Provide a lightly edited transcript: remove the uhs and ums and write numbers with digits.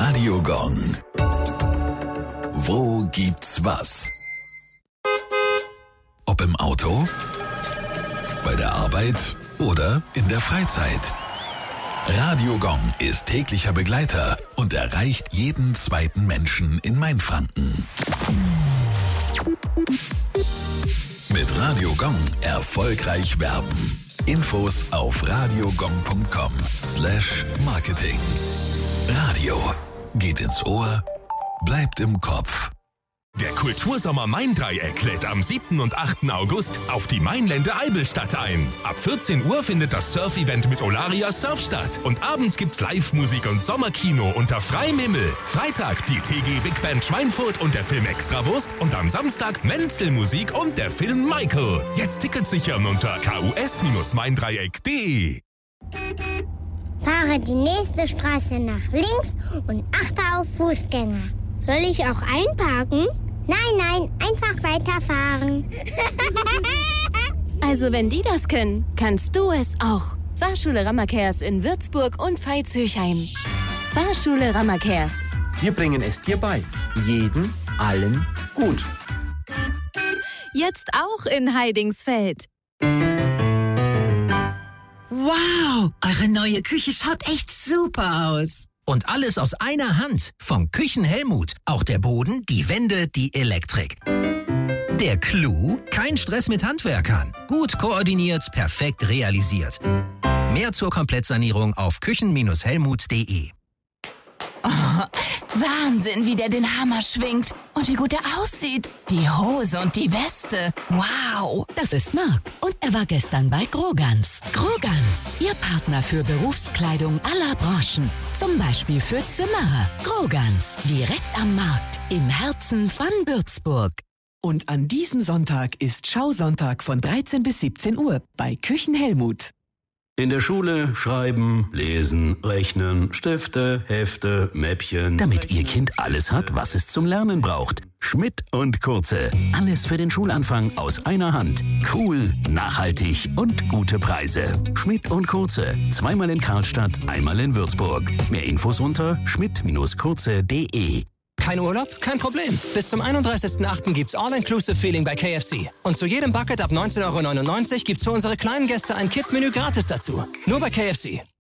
Radio Gong. Wo gibt's was? Ob im Auto, bei der Arbeit oder in der Freizeit. Radio Gong ist täglicher Begleiter und erreicht jeden zweiten Menschen in Mainfranken. Mit Radio Gong erfolgreich werben. Infos auf radiogong.com/Marketing. Radio geht ins Ohr, bleibt im Kopf. Der Kultursommer Main-Dreieck lädt am 7. und 8. August auf die Mainlände Eibelstadt ein. Ab 14 Uhr findet das Surf-Event mit Olaria Surf statt. Und abends gibt's Live-Musik und Sommerkino unter freiem Himmel. Freitag die TG Big Band Schweinfurt und der Film Extrawurst. Und am Samstag Menzel-Musik und der Film Michael. Jetzt Tickets sichern unter kus-maindreieck.de. Fahre die nächste Straße nach links und achte auf Fußgänger. Soll ich auch einparken? Nein, einfach weiterfahren. Also wenn die das können, kannst du es auch. Fahrschule Rammerkehrs in Würzburg und Veitshöchheim. Fahrschule Rammerkehrs. Wir bringen es dir bei. Jeden, allen, gut. Jetzt auch in Heidingsfeld. Wow, eure neue Küche schaut echt super aus. Und alles aus einer Hand. Von Küchen Helmut. Auch der Boden, die Wände, die Elektrik. Der Clou? Kein Stress mit Handwerkern. Gut koordiniert, perfekt realisiert. Mehr zur Komplettsanierung auf küchen-helmut.de. Oh, Wahnsinn, wie der den Hammer schwingt. Und wie gut er aussieht. Die Hose und die Weste. Wow. Das ist Marc. Und er war gestern bei Grogans. Grogans, Ihr Partner für Berufskleidung aller Branchen. Zum Beispiel für Zimmerer. Grogans, direkt am Markt, im Herzen von Würzburg. Und an diesem Sonntag ist Schausonntag von 13 bis 17 Uhr bei Küchen Helmut. In der Schule schreiben, lesen, rechnen, Stifte, Hefte, Mäppchen. Damit Ihr Kind alles hat, was es zum Lernen braucht. Schmidt und Kurze. Alles für den Schulanfang aus einer Hand. Cool, nachhaltig und gute Preise. Schmidt und Kurze. Zweimal in Karlstadt, einmal in Würzburg. Mehr Infos unter schmidt-kurze.de. Kein Urlaub? Kein Problem. Bis zum 31.08. gibt's All-Inclusive-Feeling bei KFC. Und zu jedem Bucket ab 19,99 € gibt's für unsere kleinen Gäste ein Kids-Menü gratis dazu. Nur bei KFC.